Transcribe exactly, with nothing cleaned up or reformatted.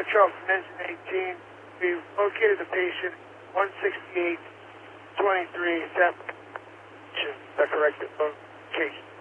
Charles from Engine eighteen. We've located the patient one sixty-eight twenty-three. Is that correct location?